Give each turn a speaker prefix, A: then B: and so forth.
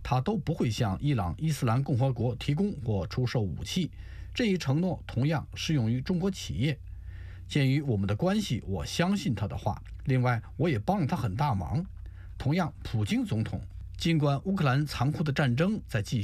A: 他都不会向伊朗伊斯兰共和国提供或出售武器。这一承诺同样适用于中国企业。鉴于我们的关系，我相信他的话。另外，我也帮了他很大忙。同样，普京总统尽管乌克兰残酷的战争在继续，